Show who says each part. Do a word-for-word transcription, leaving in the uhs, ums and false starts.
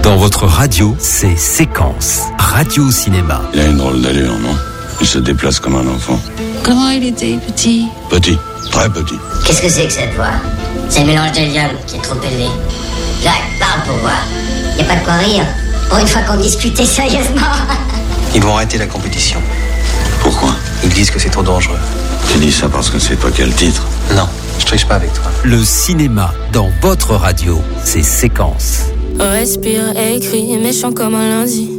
Speaker 1: Dans votre radio, c'est Séquence, radio cinéma.
Speaker 2: Il a une drôle d'allure, non? Il se déplace comme un enfant.
Speaker 3: Comment il était, petit?
Speaker 2: Petit, très petit.
Speaker 4: Qu'est-ce que c'est que cette voix? C'est le mélange d'hélium qui est trop élevé. Jacques, parle pour voir. Y a pas de quoi rire. Pour une fois qu'on discutait sérieusement.
Speaker 5: Ils vont arrêter la compétition.
Speaker 2: Pourquoi?
Speaker 5: Ils disent que c'est trop dangereux.
Speaker 2: Tu dis ça parce que c'est toi qui as le titre?
Speaker 5: Non, je triche pas avec toi.
Speaker 1: Le cinéma dans votre radio, c'est Séquence.
Speaker 6: Respire, écrit, méchant comme un lundi.